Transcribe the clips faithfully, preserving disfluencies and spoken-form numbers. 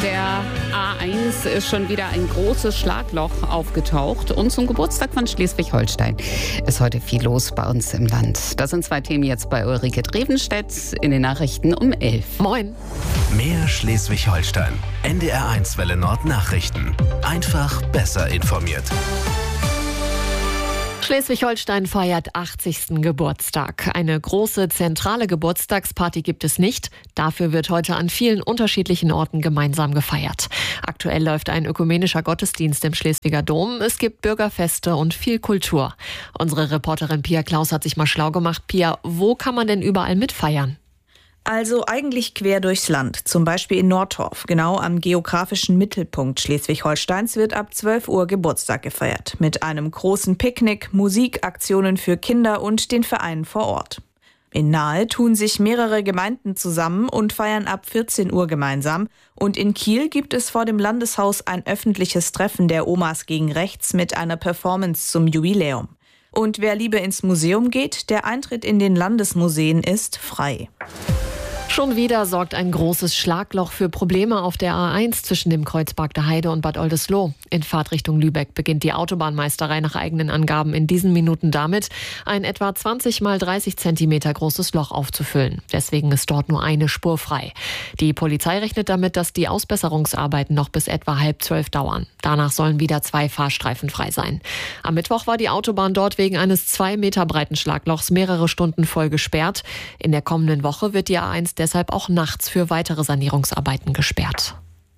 der A eins ist schon wieder ein großes Schlagloch aufgetaucht. Und zum Geburtstag von Schleswig-Holstein ist heute viel los bei uns im Land. Das sind zwei Themen jetzt bei Ulrike Drevenstedt in den Nachrichten um elf. Moin. Mehr Schleswig-Holstein. N D R eins Welle Nord Nachrichten. Einfach besser informiert. Schleswig-Holstein feiert achtzigsten Geburtstag. Eine große zentrale Geburtstagsparty gibt es nicht. Dafür wird heute an vielen unterschiedlichen Orten gemeinsam gefeiert. Aktuell läuft ein ökumenischer Gottesdienst im Schleswiger Dom. Es gibt Bürgerfeste und viel Kultur. Unsere Reporterin Pia Klaus hat sich mal schlau gemacht. Pia, wo kann man denn überall mitfeiern? Also eigentlich quer durchs Land, zum Beispiel in Nordtorf. Genau am geografischen Mittelpunkt Schleswig-Holsteins wird ab zwölf Uhr Geburtstag gefeiert. Mit einem großen Picknick, Musik, Aktionen für Kinder und den Vereinen vor Ort. In Nahe tun sich mehrere Gemeinden zusammen und feiern ab vierzehn Uhr gemeinsam. Und in Kiel gibt es vor dem Landeshaus ein öffentliches Treffen der Omas gegen Rechts mit einer Performance zum Jubiläum. Und wer lieber ins Museum geht, der Eintritt in den Landesmuseen ist frei. Schon wieder sorgt ein großes Schlagloch für Probleme auf der A eins zwischen dem Kreuzberg der Heide und Bad Oldesloe. In Fahrtrichtung Lübeck beginnt die Autobahnmeisterei nach eigenen Angaben in diesen Minuten damit, ein etwa zwanzig mal dreißig Zentimeter großes Loch aufzufüllen. Deswegen ist dort nur eine Spur frei. Die Polizei rechnet damit, dass die Ausbesserungsarbeiten noch bis etwa halb zwölf dauern. Danach sollen wieder zwei Fahrstreifen frei sein. Am Mittwoch war die Autobahn dort wegen eines zwei Meter breiten Schlaglochs mehrere Stunden voll gesperrt. In der kommenden Woche wird die A eins deshalb auch nachts für weitere Sanierungsarbeiten gesperrt.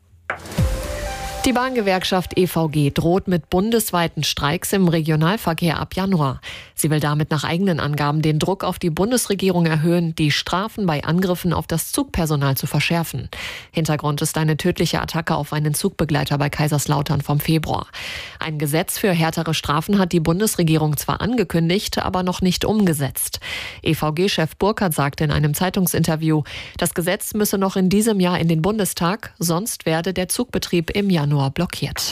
Die Bahngewerkschaft E V G droht mit bundesweiten Streiks im Regionalverkehr ab Januar. Sie will damit nach eigenen Angaben den Druck auf die Bundesregierung erhöhen, die Strafen bei Angriffen auf das Zugpersonal zu verschärfen. Hintergrund ist eine tödliche Attacke auf einen Zugbegleiter bei Kaiserslautern vom Februar. Ein Gesetz für härtere Strafen hat die Bundesregierung zwar angekündigt, aber noch nicht umgesetzt. E V G-Chef Burkhardt sagte in einem Zeitungsinterview, das Gesetz müsse noch in diesem Jahr in den Bundestag, sonst werde der Zugbetrieb im Januar blockiert.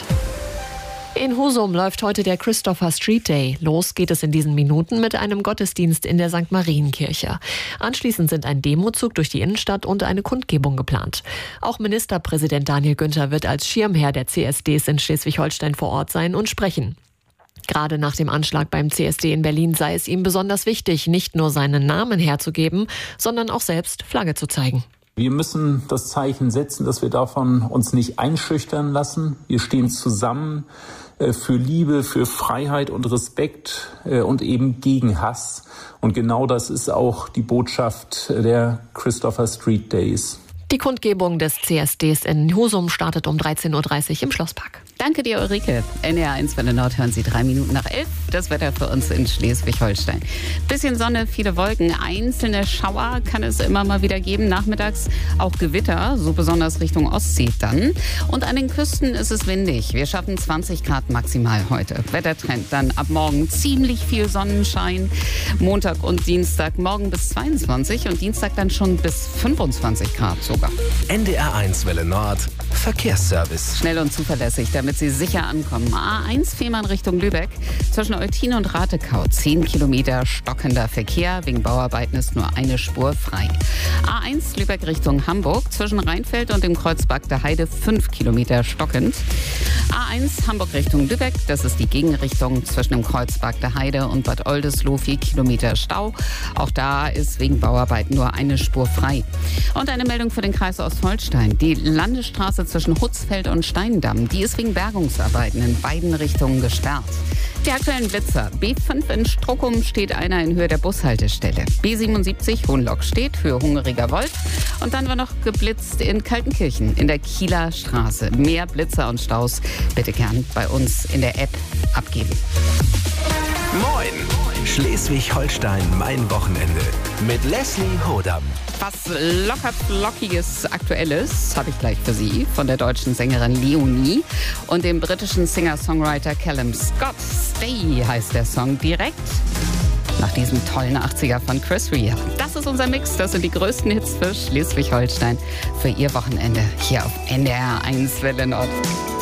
In Husum läuft heute der Christopher Street Day. Los geht es in diesen Minuten mit einem Gottesdienst in der Sankt Marienkirche. Anschließend sind ein Demozug durch die Innenstadt und eine Kundgebung geplant. Auch Ministerpräsident Daniel Günther wird als Schirmherr der C S Ds in Schleswig-Holstein vor Ort sein und sprechen. Gerade nach dem Anschlag beim C S D in Berlin sei es ihm besonders wichtig, nicht nur seinen Namen herzugeben, sondern auch selbst Flagge zu zeigen. Wir müssen das Zeichen setzen, dass wir davon uns nicht einschüchtern lassen. Wir stehen zusammen für Liebe, für Freiheit und Respekt und eben gegen Hass. Und genau das ist auch die Botschaft der Christopher Street Days. Die Kundgebung des C S Ds in Husum startet um dreizehn Uhr dreißig im Schlosspark. Danke dir, Ulrike. N D R eins Welle Nord hören Sie drei Minuten nach elf. Das Wetter für uns in Schleswig-Holstein. Bisschen Sonne, viele Wolken, einzelne Schauer kann es immer mal wieder geben. Nachmittags auch Gewitter, so besonders Richtung Ostsee dann. Und an den Küsten ist es windig. Wir schaffen zwanzig Grad maximal heute. Wettertrend dann ab morgen ziemlich viel Sonnenschein. Montag und Dienstag morgen bis zweiundzwanzig und Dienstag dann schon bis fünfundzwanzig Grad sogar. N D R eins Welle Nord Verkehrsservice. Schnell und zuverlässig, damit Sie sicher ankommen. A eins Fehmarn Richtung Lübeck. Zwischen Eutin und Ratekau zehn Kilometer stockender Verkehr. Wegen Bauarbeiten ist nur eine Spur frei. A eins Lübeck Richtung Hamburg. Zwischen Rheinfeld und dem Kreuzberg der Heide fünf Kilometer stockend. A eins Hamburg Richtung Lübeck. Das ist die Gegenrichtung zwischen dem Kreuzberg der Heide und Bad Oldesloe. vier Kilometer Stau. Auch da ist wegen Bauarbeiten nur eine Spur frei. Und eine Meldung für den Kreis Ostholstein. Die Landesstraße zwischen Hutzfeld und Steindamm, die ist wegen Bergungsarbeiten in beiden Richtungen gesperrt. Die aktuellen Blitzer. B fünf in Strockum steht einer in Höhe der Bushaltestelle. B siebenundsiebzig Hohenlock steht für Hungriger Wolf. Und dann war noch geblitzt in Kaltenkirchen in der Kieler Straße. Mehr Blitzer und Staus bitte gern bei uns in der App abgeben. Moin! Schleswig-Holstein, mein Wochenende. Mit Leslie Hodam. Was locker flockiges Aktuelles habe ich gleich für Sie von der deutschen Sängerin Leonie und dem britischen Singer-Songwriter Callum Scott. Stay heißt der Song direkt nach diesem tollen achtziger von Chris Rea. Das ist unser Mix, das sind die größten Hits für Schleswig-Holstein für Ihr Wochenende hier auf N D R eins Welle Nord.